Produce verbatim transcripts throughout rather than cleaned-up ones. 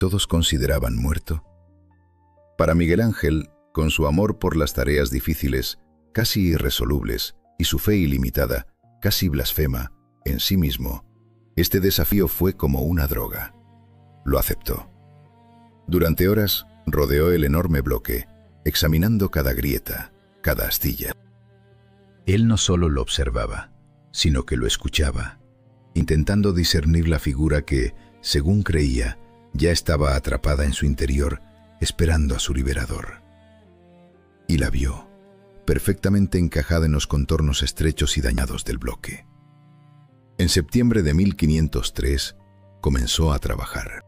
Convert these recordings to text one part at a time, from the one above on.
todos consideraban muerto. Para Miguel Ángel, con su amor por las tareas difíciles, casi irresolubles, y su fe ilimitada, casi blasfema, en sí mismo, este desafío fue como una droga. Lo aceptó. Durante horas rodeó el enorme bloque, examinando cada grieta, cada astilla. Él no solo lo observaba, sino que lo escuchaba, intentando discernir la figura que, según creía, ya estaba atrapada en su interior, esperando a su liberador. Y la vio, perfectamente encajada en los contornos estrechos y dañados del bloque. En septiembre de mil quinientos tres, comenzó a trabajar.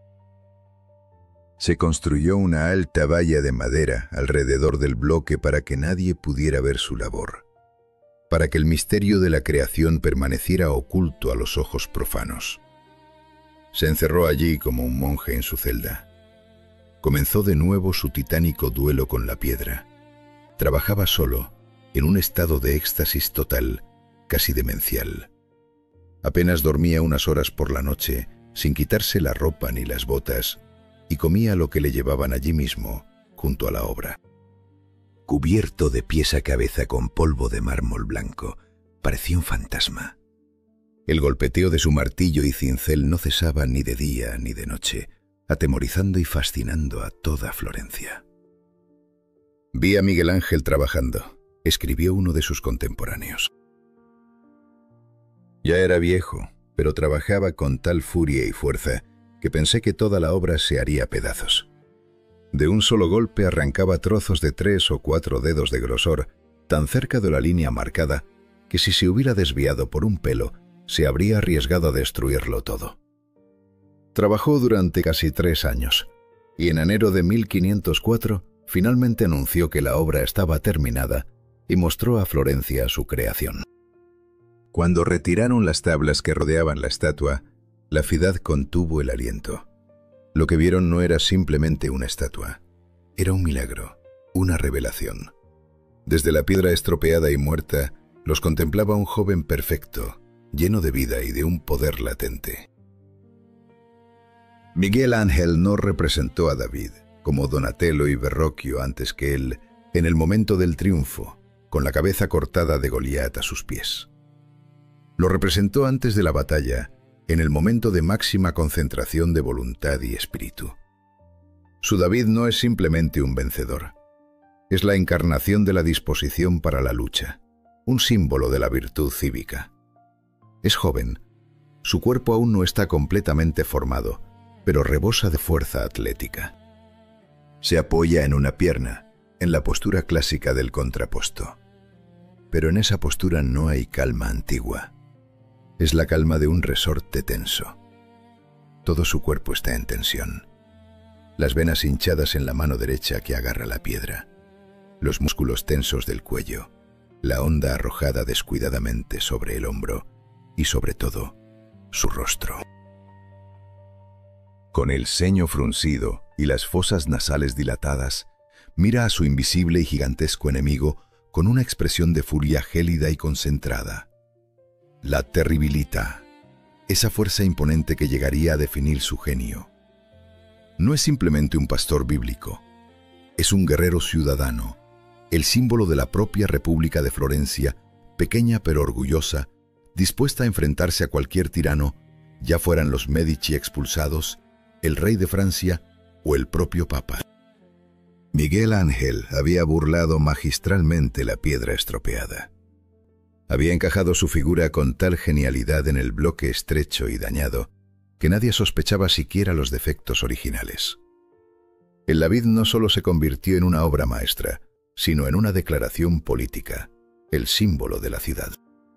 Se construyó una alta valla de madera alrededor del bloque para que nadie pudiera ver su labor, para que el misterio de la creación permaneciera oculto a los ojos profanos. Se encerró allí como un monje en su celda. Comenzó de nuevo su titánico duelo con la piedra. Trabajaba solo, en un estado de éxtasis total, casi demencial. Apenas dormía unas horas por la noche, sin quitarse la ropa ni las botas, y comía lo que le llevaban allí mismo, junto a la obra. Cubierto de pies a cabeza con polvo de mármol blanco, parecía un fantasma. El golpeteo de su martillo y cincel no cesaba ni de día ni de noche, atemorizando y fascinando a toda Florencia. «Vi a Miguel Ángel trabajando», escribió uno de sus contemporáneos. «Ya era viejo, pero trabajaba con tal furia y fuerza que pensé que toda la obra se haría a pedazos. De un solo golpe arrancaba trozos de tres o cuatro dedos de grosor, tan cerca de la línea marcada, que si se hubiera desviado por un pelo, se habría arriesgado a destruirlo todo». Trabajó durante casi tres años, y en enero de mil quinientos cuatro finalmente anunció que la obra estaba terminada y mostró a Florencia su creación. Cuando retiraron las tablas que rodeaban la estatua, la ciudad contuvo el aliento. Lo que vieron no era simplemente una estatua, era un milagro, una revelación. Desde la piedra estropeada y muerta, los contemplaba un joven perfecto, lleno de vida y de un poder latente. Miguel Ángel no representó a David, como Donatello y Verrocchio antes que él, en el momento del triunfo, con la cabeza cortada de Goliat a sus pies. Lo representó antes de la batalla, en el momento de máxima concentración de voluntad y espíritu. Su David no es simplemente un vencedor. Es la encarnación de la disposición para la lucha, un símbolo de la virtud cívica. Es joven, su cuerpo aún no está completamente formado, pero rebosa de fuerza atlética. Se apoya en una pierna, en la postura clásica del contraposto. Pero en esa postura no hay calma antigua. Es la calma de un resorte tenso. Todo su cuerpo está en tensión. Las venas hinchadas en la mano derecha que agarra la piedra, los músculos tensos del cuello, la onda arrojada descuidadamente sobre el hombro y, sobre todo, su rostro. Con el ceño fruncido y las fosas nasales dilatadas, mira a su invisible y gigantesco enemigo con una expresión de furia gélida y concentrada. La terribilita, esa fuerza imponente que llegaría a definir su genio. No es simplemente un pastor bíblico, es un guerrero ciudadano, el símbolo de la propia República de Florencia, pequeña pero orgullosa, dispuesta a enfrentarse a cualquier tirano, ya fueran los Medici expulsados, el rey de Francia o el propio Papa. Miguel Ángel había burlado magistralmente la piedra estropeada. Había encajado su figura con tal genialidad en el bloque estrecho y dañado que nadie sospechaba siquiera los defectos originales. El David no solo se convirtió en una obra maestra, sino en una declaración política, el símbolo de la ciudad.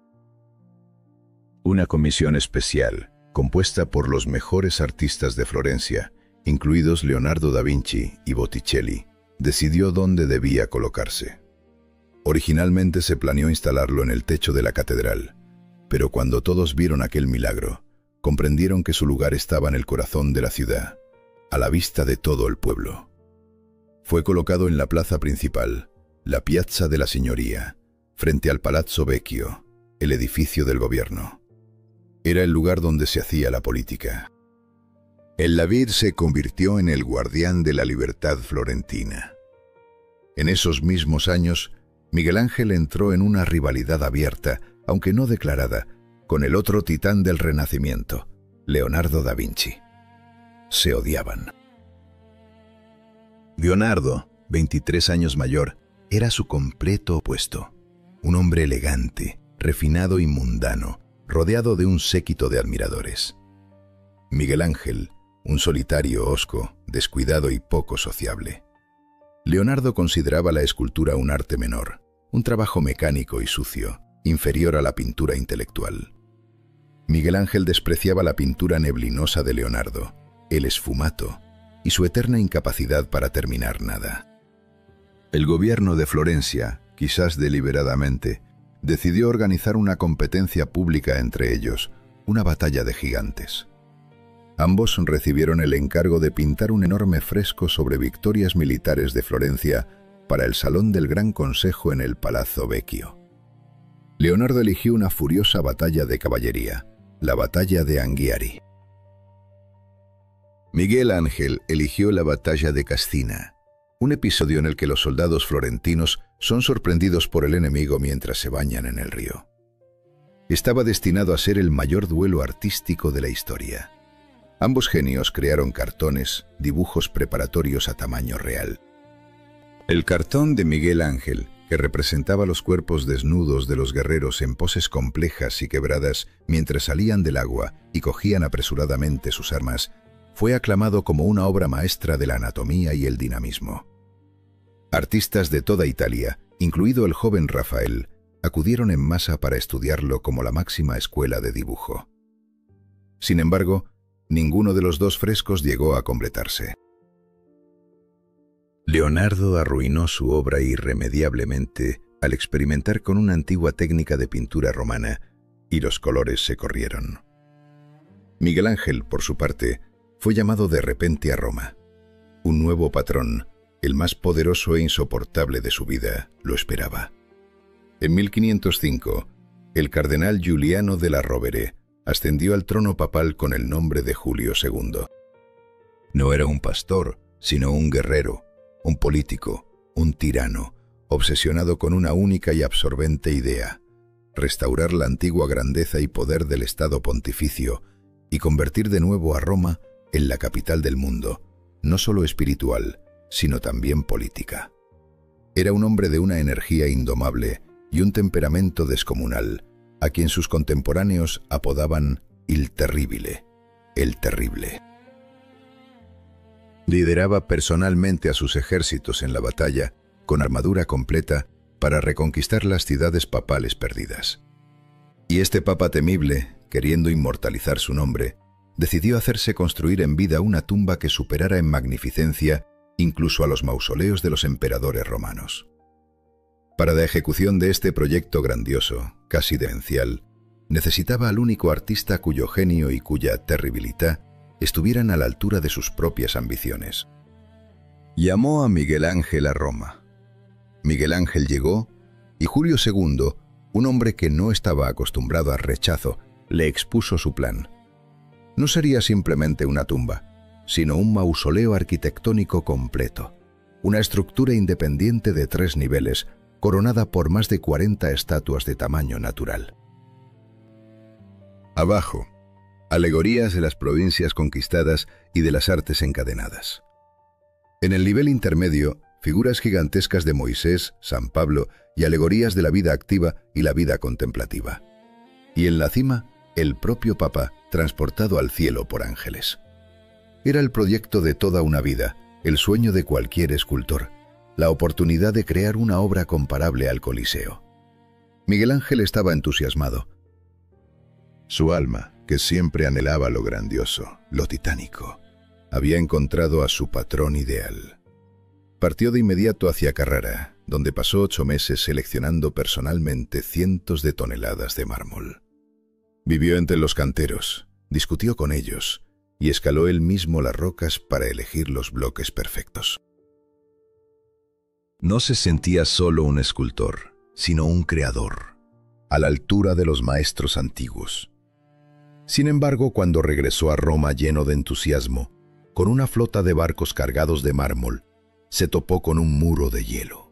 Una comisión especial, compuesta por los mejores artistas de Florencia, incluidos Leonardo da Vinci y Botticelli, decidió dónde debía colocarse. Originalmente se planeó instalarlo en el techo de la catedral, pero cuando todos vieron aquel milagro, comprendieron que su lugar estaba en el corazón de la ciudad, a la vista de todo el pueblo. Fue colocado en la plaza principal, la Piazza de la Signoria, frente al Palazzo Vecchio, el edificio del gobierno. Era el lugar donde se hacía la política. El David se convirtió en el guardián de la libertad florentina. En esos mismos años, Miguel Ángel entró en una rivalidad abierta, aunque no declarada, con el otro titán del Renacimiento, Leonardo da Vinci. Se odiaban. Leonardo, veintitrés años mayor, era su completo opuesto. Un hombre elegante, refinado y mundano, rodeado de un séquito de admiradores. Miguel Ángel, un solitario hosco, descuidado y poco sociable. Leonardo consideraba la escultura un arte menor, un trabajo mecánico y sucio, inferior a la pintura intelectual. Miguel Ángel despreciaba la pintura neblinosa de Leonardo, el esfumato y su eterna incapacidad para terminar nada. El gobierno de Florencia, quizás deliberadamente, decidió organizar una competencia pública entre ellos, una batalla de gigantes. Ambos recibieron el encargo de pintar un enorme fresco sobre victorias militares de Florencia para el Salón del Gran Consejo en el Palazzo Vecchio. Leonardo eligió una furiosa batalla de caballería, la batalla de Anghiari. Miguel Ángel eligió la batalla de Cascina, un episodio en el que los soldados florentinos son sorprendidos por el enemigo mientras se bañan en el río. Estaba destinado a ser el mayor duelo artístico de la historia. Ambos genios crearon cartones, dibujos preparatorios a tamaño real. El cartón de Miguel Ángel, que representaba los cuerpos desnudos de los guerreros en poses complejas y quebradas mientras salían del agua y cogían apresuradamente sus armas, fue aclamado como una obra maestra de la anatomía y el dinamismo. Artistas de toda Italia, incluido el joven Rafael, acudieron en masa para estudiarlo como la máxima escuela de dibujo. Sin embargo, ninguno de los dos frescos llegó a completarse. Leonardo arruinó su obra irremediablemente al experimentar con una antigua técnica de pintura romana, y los colores se corrieron. Miguel Ángel, por su parte, fue llamado de repente a Roma. Un nuevo patrón, el más poderoso e insoportable de su vida, lo esperaba. En mil quinientos cinco, el cardenal Giuliano della Rovere ascendió al trono papal con el nombre de Julio segundo. No era un pastor, sino un guerrero, un político, un tirano, obsesionado con una única y absorbente idea: restaurar la antigua grandeza y poder del Estado pontificio y convertir de nuevo a Roma en la capital del mundo, no solo espiritual, sino también política. Era un hombre de una energía indomable y un temperamento descomunal, a quien sus contemporáneos apodaban Il Terribile, el Terrible. Lideraba personalmente a sus ejércitos en la batalla, con armadura completa, para reconquistar las ciudades papales perdidas. Y este papa temible, queriendo inmortalizar su nombre, decidió hacerse construir en vida una tumba que superara en magnificencia incluso a los mausoleos de los emperadores romanos. Para la ejecución de este proyecto grandioso, casi demencial, necesitaba al único artista cuyo genio y cuya terribilidad estuvieran a la altura de sus propias ambiciones. Llamó a Miguel Ángel a Roma. Miguel Ángel llegó y Julio segundo, un hombre que no estaba acostumbrado al rechazo, le expuso su plan. No sería simplemente una tumba, sino un mausoleo arquitectónico completo, una estructura independiente de tres niveles, coronada por más de cuarenta estatuas de tamaño natural. Abajo, alegorías de las provincias conquistadas y de las artes encadenadas. En el nivel intermedio, figuras gigantescas de Moisés, San Pablo y alegorías de la vida activa y la vida contemplativa. Y en la cima, el propio Papa, transportado al cielo por ángeles. Era el proyecto de toda una vida, el sueño de cualquier escultor, la oportunidad de crear una obra comparable al Coliseo. Miguel Ángel estaba entusiasmado. Su alma, que siempre anhelaba lo grandioso, lo titánico, había encontrado a su patrón ideal. Partió de inmediato hacia Carrara, donde pasó ocho meses seleccionando personalmente cientos de toneladas de mármol. Vivió entre los canteros, discutió con ellos y escaló él mismo las rocas para elegir los bloques perfectos. No se sentía solo un escultor, sino un creador, a la altura de los maestros antiguos. Sin embargo, cuando regresó a Roma lleno de entusiasmo, con una flota de barcos cargados de mármol, se topó con un muro de hielo.